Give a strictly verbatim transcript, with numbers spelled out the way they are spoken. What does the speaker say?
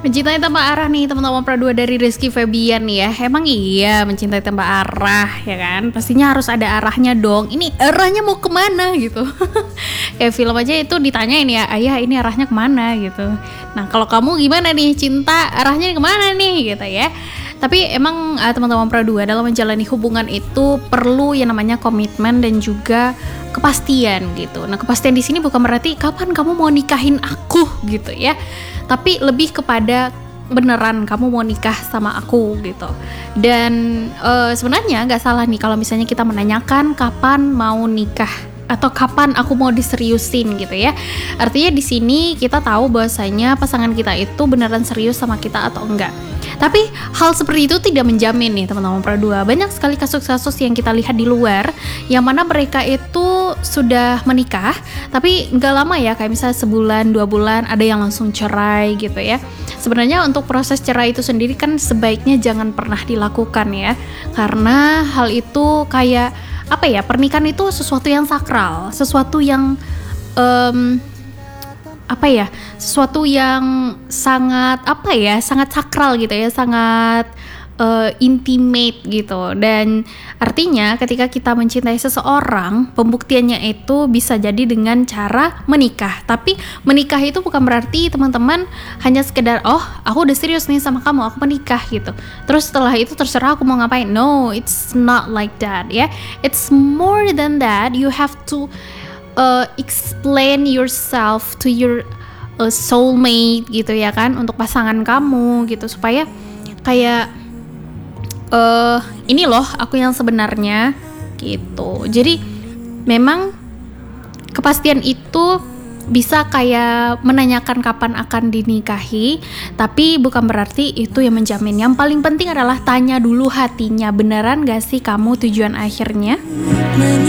Mencintai tanpa arah nih teman-teman Pra dua dari Rizky Febian ya. Emang iya mencintai tanpa arah ya kan? Pastinya harus ada arahnya dong. Ini arahnya mau kemana gitu. Kayak film aja itu ditanyain ya, ayah ini arahnya kemana gitu. Nah kalau kamu gimana nih, cinta arahnya kemana nih gitu ya. Tapi emang uh, teman-teman Pra dua dalam menjalani hubungan itu perlu yang namanya komitmen dan juga kepastian gitu. Nah kepastian di sini bukan berarti kapan kamu mau nikahin aku gitu ya, tapi lebih kepada beneran kamu mau nikah sama aku gitu. Dan uh, sebenarnya nggak salah nih kalau misalnya kita menanyakan kapan mau nikah atau kapan aku mau diseriusin gitu ya. Artinya di sini kita tahu bahwasanya pasangan kita itu beneran serius sama kita atau enggak. Tapi hal seperti itu tidak menjamin nih teman-teman Pra dua. Banyak sekali kasus-kasus yang kita lihat di luar yang mana mereka itu sudah menikah tapi nggak lama ya, kayak misalnya sebulan dua bulan ada yang langsung cerai gitu ya. Sebenarnya untuk proses cerai itu sendiri kan sebaiknya jangan pernah dilakukan ya, karena hal itu kayak apa ya, pernikahan itu sesuatu yang sakral, sesuatu yang um, apa ya, sesuatu yang sangat apa ya, sangat sakral gitu ya, sangat uh, intimate gitu. Dan artinya ketika kita mencintai seseorang, pembuktiannya itu bisa jadi dengan cara menikah. Tapi menikah itu bukan berarti teman-teman hanya sekedar oh aku udah serius nih sama kamu, aku menikah gitu, terus setelah itu terserah aku mau ngapain. No, it's not like that ya. It's more than that. You have to Uh, explain yourself to your uh, soulmate gitu ya kan, untuk pasangan kamu gitu, supaya kayak uh, ini loh aku yang sebenarnya gitu. Jadi memang kepastian itu bisa kayak menanyakan kapan akan dinikahi, tapi bukan berarti itu yang menjamin. Yang paling penting adalah tanya dulu hatinya, beneran gak sih kamu tujuan akhirnya?